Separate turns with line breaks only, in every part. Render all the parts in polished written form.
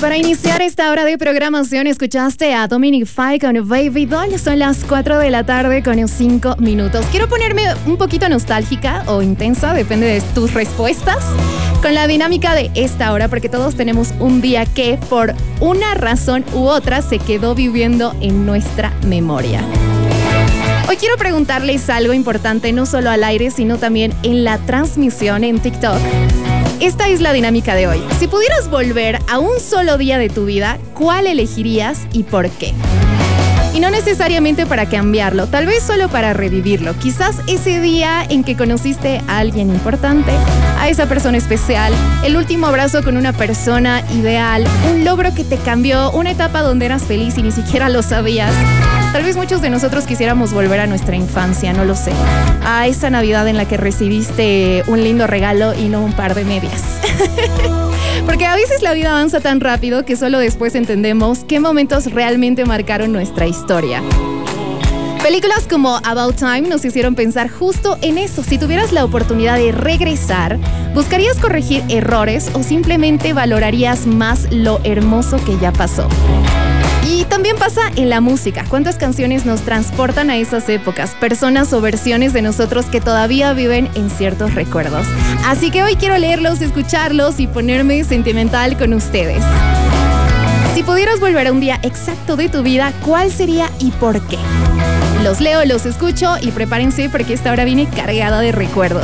para iniciar esta hora de programación escuchaste a Dominic Fike con Baby Doll. Son las 4 de la tarde con 5 minutos. Quiero ponerme un poquito nostálgica o intensa, depende de tus respuestas, con la dinámica de esta hora, porque todos tenemos un día que por una razón u otra se quedó viviendo en nuestra memoria. Hoy quiero preguntarles algo importante, no solo al aire, sino también en la transmisión en TikTok. Esta es la dinámica de hoy. Si pudieras volver a un solo día de tu vida, ¿cuál elegirías y por qué? Y no necesariamente para cambiarlo, tal vez solo para revivirlo. Quizás ese día en que conociste a alguien importante, a esa persona especial, el último abrazo con una persona ideal, un logro que te cambió, una etapa donde eras feliz y ni siquiera lo sabías. Tal vez muchos de nosotros quisiéramos volver a nuestra infancia, no lo sé. A esa Navidad en la que recibiste un lindo regalo y no un par de medias. Porque a veces la vida avanza tan rápido que solo después entendemos qué momentos realmente marcaron nuestra historia. Películas como About Time nos hicieron pensar justo en eso. Si tuvieras la oportunidad de regresar, ¿buscarías corregir errores o simplemente valorarías más lo hermoso que ya pasó? Y también pasa en la música. ¿Cuántas canciones nos transportan a esas épocas? Personas o versiones de nosotros que todavía viven en ciertos recuerdos. Así que hoy quiero leerlos, escucharlos y ponerme sentimental con ustedes. Si pudieras volver a un día exacto de tu vida, ¿cuál sería y por qué? Los leo, los escucho y prepárense porque esta hora viene cargada de recuerdos.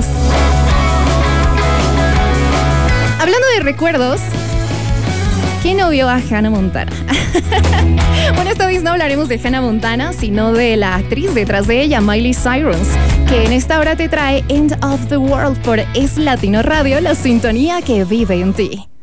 Hablando de recuerdos, ¿quién no vio a Hannah Montana? Bueno, esta vez no hablaremos de Hannah Montana, sino de la actriz detrás de ella, Miley Cyrus, que en esta hora te trae End of the World por Es Latino Radio, la sintonía que vive en ti.